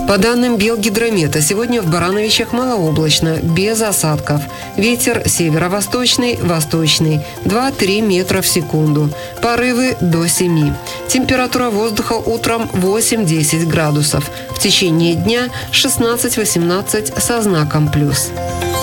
По данным Белгидромета, сегодня в Барановичах малооблачно, без осадков. Ветер северо-восточный, восточный 2-3 метра в секунду. Порывы до 7. Температура воздуха утром 8-10 градусов. В течение дня 16-18 со знаком плюс.